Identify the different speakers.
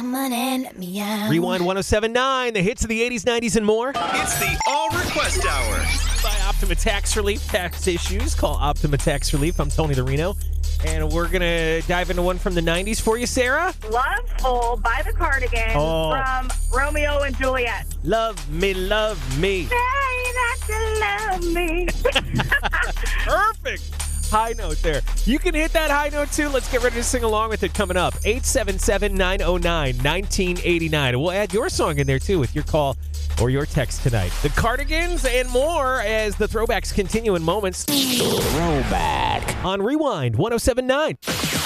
Speaker 1: Come on and let me out.
Speaker 2: Rewind 1079, the hits of the 80s, 90s, and more.
Speaker 3: It's the All Request Hour.
Speaker 2: By Optima Tax Relief. Tax issues, call Optima Tax Relief. I'm Tony the Reno. And we're going to dive into one from the 90s for you, Sarah.
Speaker 4: Loveful by the Cardigans from Romeo and Juliet.
Speaker 2: Love me, love me.
Speaker 4: Say that you love me.
Speaker 2: Perfect. High note there. You can hit that high note too. Let's get ready to sing along with it coming up. 877-909-1989. We'll add your song in there too with your call or your text tonight. The Cardigans and more as the throwbacks continue in moments. Throwback on Rewind 1079.